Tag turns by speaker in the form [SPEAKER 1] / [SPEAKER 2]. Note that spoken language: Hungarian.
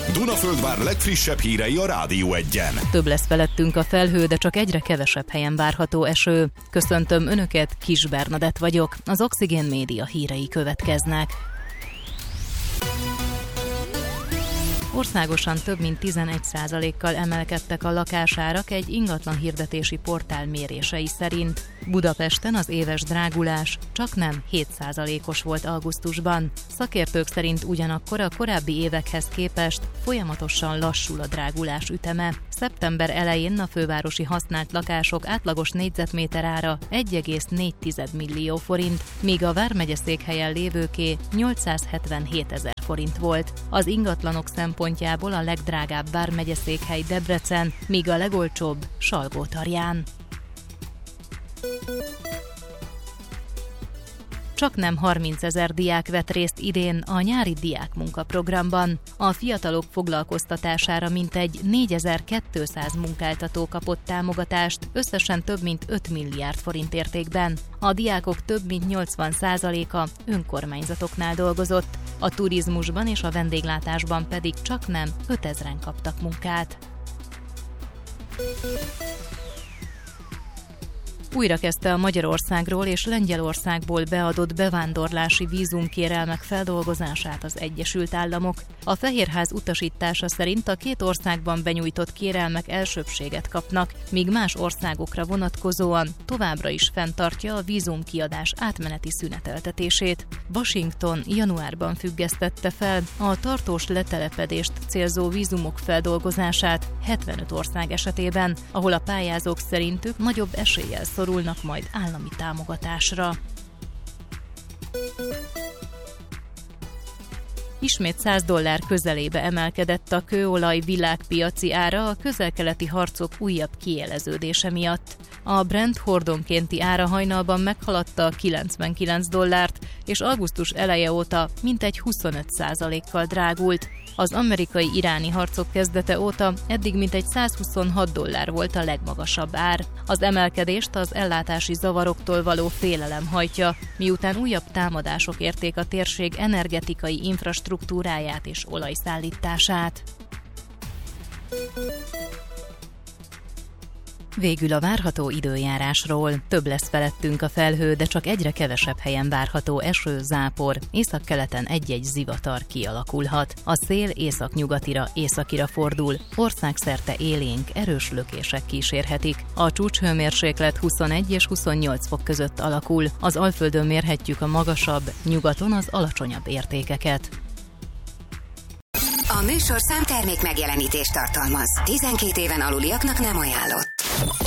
[SPEAKER 1] Dunaföldvár legfrissebb hírei a Rádió 1-en.
[SPEAKER 2] Több lesz felettünk a felhő, de csak egyre kevesebb helyen várható eső. Köszöntöm Önöket, Kis Bernadett vagyok. Az Oxigén Média hírei következnek. Országosan több mint 11%-kal emelkedtek a lakásárak egy ingatlanhirdetési portál mérései szerint. Budapesten az éves drágulás csaknem 7%-os volt augusztusban. Szakértők szerint ugyanakkor a korábbi évekhez képest folyamatosan lassul a drágulás üteme. Szeptember elején a fővárosi használt lakások átlagos négyzetméter ára 1,4 millió forint, míg a vármegyeszékhelyen lévőké 877 000 forint volt. Az ingatlanok szempontjából a legdrágább vármegyeszékhely Debrecen, míg a legolcsóbb Salgótarján. Csaknem 30 000 diák vett részt idén a nyári diákmunkaprogramban. A fiatalok foglalkoztatására mintegy 4200 munkáltató kapott támogatást, összesen több mint 5 milliárd forint értékben. A diákok több mint 80%-a önkormányzatoknál dolgozott, a turizmusban és a vendéglátásban pedig csaknem 5000-en kaptak munkát. Újra kezdte a Magyarországról és Lengyelországból beadott bevándorlási vízumkérelmek feldolgozását az Egyesült Államok. A Fehérház utasítása szerint a két országban benyújtott kérelmek elsőbbséget kapnak, míg más országokra vonatkozóan továbbra is fenntartja a vízumkiadás átmeneti szüneteltetését. Washington januárban függesztette fel a tartós letelepedést célzó vízumok feldolgozását 75 ország esetében, ahol a pályázók szerintük nagyobb eséllyel szorulnak majd állami támogatásra. Ismét $100 közelébe emelkedett a kőolaj világpiaci ára a közel-keleti harcok újabb kiéleződése miatt. A Brent hordonkénti ára hajnalban meghaladta a $99, és augusztus eleje óta mintegy 25%-kal drágult. Az amerikai-iráni harcok kezdete óta eddig mintegy $126 volt a legmagasabb ár. Az emelkedést az ellátási zavaroktól való félelem hajtja, miután újabb támadások érték a térség energetikai infrastruktúráját és olajszállítását. Végül a várható időjárásról. Több lesz felettünk a felhő, de csak egyre kevesebb helyen várható eső, zápor. Északkeleten egy-egy zivatar kialakulhat. A szél északnyugatira, északira fordul. Országszerte élénk, erős lökések kísérhetik. A csúcshőmérséklet 21 és 28 fok között alakul. Az Alföldön mérhetjük a magasabb, nyugaton az alacsonyabb értékeket.
[SPEAKER 3] A műsorszám termék megjelenítést tartalmaz. 12 éven aluliaknak nem ajánlott.